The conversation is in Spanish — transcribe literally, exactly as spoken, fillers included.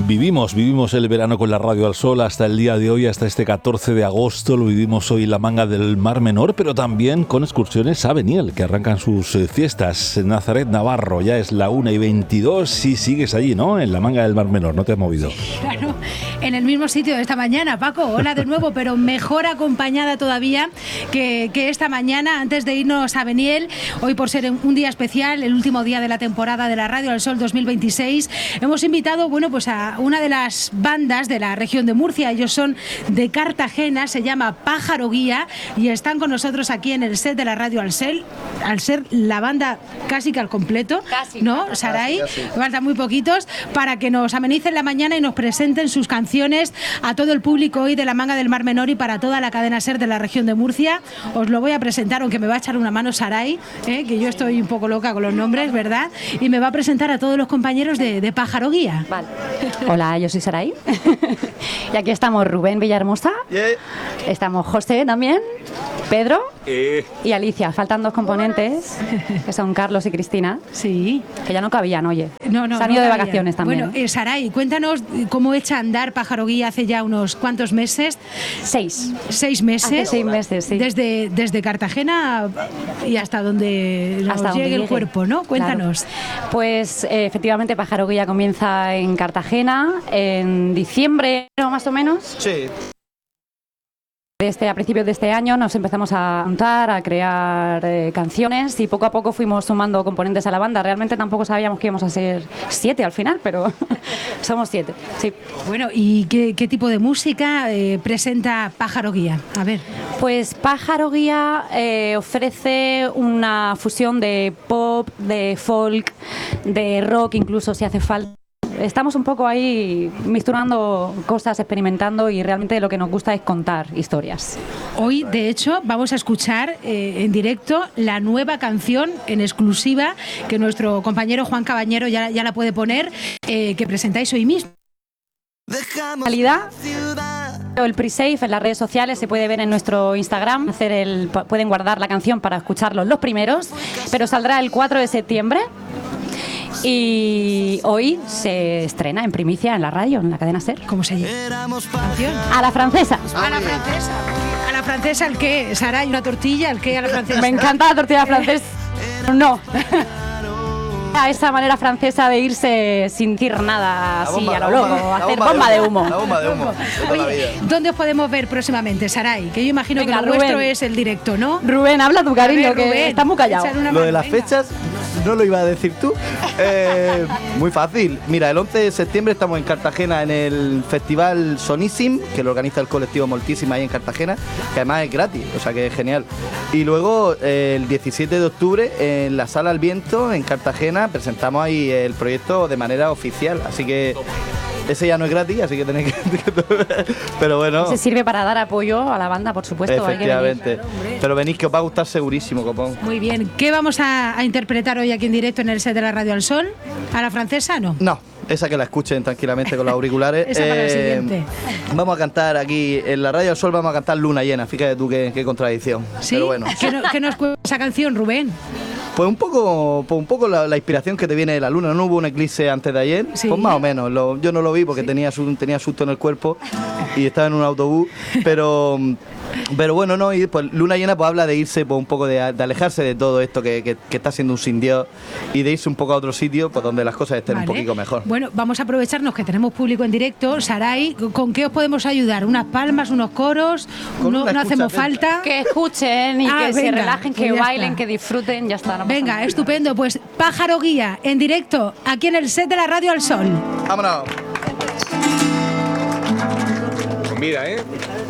Vivimos, vivimos el verano con la radio al sol hasta el día de hoy, hasta este catorce de agosto. Lo vivimos hoy en la Manga del Mar Menor, pero también con excursiones a Beniel, que arrancan sus eh, fiestas. Nazaret Navarro, ya es la una y veintidós y sigues allí, ¿no? En la Manga del Mar Menor, no te has movido. Claro, en el mismo sitio de esta mañana, Paco. Hola de nuevo, pero mejor acompañada todavía que, que esta mañana, antes de irnos a Beniel. Hoy, por ser un día especial, el último día de la temporada de la Radio al Sol dos mil veintiséis, hemos invitado, bueno, pues a una de las bandas de la región de Murcia. Ellos son de Cartagena, se llama Pájaro Guía y están con nosotros aquí en el set de la Radio al Sol, al ser la banda casi que al completo, casi, ¿no, Saray? Faltan muy poquitos para que nos amenicen la mañana y nos presenten sus canciones a todo el público hoy de la Manga del Mar Menor y para toda la cadena SER de la región de Murcia. Os lo voy a presentar, aunque me va a echar una mano Saray, ¿eh? Que yo estoy un poco loca con los nombres, ¿verdad? Y me va a presentar a todos los compañeros de, de Pájaro Guía. Vale. Hola, yo soy Saray. Y aquí estamos Rubén Villahermosa. Yeah. Estamos José también, Pedro eh. y Alicia. Faltan dos componentes, que son Carlos y Cristina. Sí. Que ya no cabían, oye. No, no, Se han ido no de cabían. vacaciones también. Bueno, eh, Saray, cuéntanos cómo echa a andar Pájaro Guía hace ya unos cuantos meses. Seis. Seis meses. Hace seis meses, sí. Desde, desde Cartagena y hasta donde nos hasta llegue donde el llegue. cuerpo, ¿no? Cuéntanos. Claro. Pues eh, efectivamente Pájaro Guía comienza en Cartagena en diciembre, ¿no? Más o menos. Sí. Este, a principios de este año nos empezamos a juntar, a crear eh, canciones y poco a poco fuimos sumando componentes a la banda. Realmente tampoco sabíamos que íbamos a ser siete al final, pero somos siete, sí. Bueno, ¿y qué, qué tipo de música eh, presenta Pájaro Guía? A ver. Pues Pájaro Guía eh, ofrece una fusión de pop, de folk, de rock, incluso si hace falta. Estamos un poco ahí misturando cosas, experimentando y realmente lo que nos gusta es contar historias. Hoy, de hecho, vamos a escuchar eh, en directo la nueva canción en exclusiva que nuestro compañero Juan Cabañero ya, ya la puede poner, eh, que presentáis hoy mismo. Calidad. El pre-save en las redes sociales se puede ver en nuestro Instagram. Hacer el, pueden guardar la canción para escucharlos los primeros, pero saldrá el cuatro de septiembre. Y hoy se estrena en primicia en la radio, en la cadena SER. ¿Cómo se llama? ¿Canción? A la francesa. A la francesa. ¿A la francesa el qué? Saray, una tortilla, ¿el qué a la francesa? Me encanta la tortilla francesa. No. A esa manera francesa de irse sin decir nada así bomba, a lo loco, hacer bomba, bomba de humo. La bomba de humo. Oye, ¿dónde os podemos ver próximamente, Saray? Que yo imagino Venga, que lo Rubén. Vuestro es el directo, ¿no? Rubén, habla tu cariño, ver, que Rubén, está muy callado. Lo de las fechas no lo iba a decir tú. Eh, muy fácil. Mira, el once de septiembre estamos en Cartagena en el festival Sonísim, que lo organiza el colectivo Moltísima ahí en Cartagena, que además es gratis, o sea que es genial. Y luego eh, el diecisiete de octubre en la Sala al Viento en Cartagena presentamos ahí el proyecto de manera oficial, así que ese ya no es gratis, así que tenéis que... Pero bueno... Se sirve para dar apoyo a la banda, por supuesto. Efectivamente. Pero venís que os va a gustar segurísimo, copón. Muy bien. ¿Qué vamos a, a interpretar hoy aquí en directo en el set de la Radio al Sol? ¿A la francesa no? No. Esa que la escuchen tranquilamente con los auriculares. Esa para el siguiente. Vamos a cantar aquí en la Radio al Sol, vamos a cantar Luna Llena. Fíjate tú qué, qué contradicción. ¿Sí? Pero bueno. ¿Qué, no, ¿Qué nos cuenta esa canción, Rubén? Pues un poco, pues un poco la, la inspiración que te viene de la luna. ¿No hubo un eclipse antes de ayer? Sí. Pues más o menos. Lo, yo no lo vi porque sí. tenía, tenía susto en el cuerpo y estaba en un autobús. Pero... Pero bueno, no, y pues Luna Llena pues habla de irse, pues un poco de, de alejarse de todo esto que, que, que está siendo un sin Dios y de irse un poco a otro sitio pues donde las cosas estén vale. un poquito mejor. Bueno, vamos a aprovecharnos que tenemos público en directo. Saray, ¿con qué os podemos ayudar? ¿Unas palmas, unos coros? ¿No, no hacemos falta? Que escuchen y ah, que venga, se relajen, que pues bailen, está. que disfruten, ya está. No venga, nada. Estupendo. Pues Pájaro Guía en directo aquí en el set de la Radio al Sol. Vámonos. Pues mira, ¿eh?